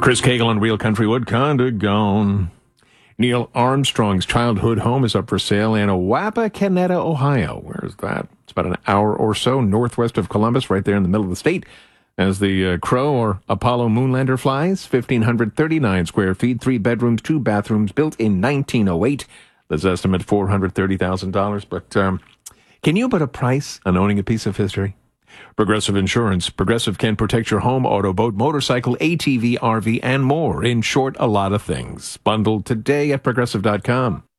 Chris Cagle on Real Country Wood, kinda gone. Neil Armstrong's childhood home is up for sale in Wapakoneta, Ohio. Where's that? It's about an hour or so northwest of Columbus, right there in the middle of the state. As the Crow or Apollo Moonlander flies, 1,539 square feet, 3 bedrooms, 2 bathrooms, built in 1908. This estimate $430,000. But can you put a price on owning a piece of history? Progressive Insurance. Progressive can protect your home, auto, boat, motorcycle, ATV, RV, and more. In short, a lot of things. Bundled today at Progressive.com.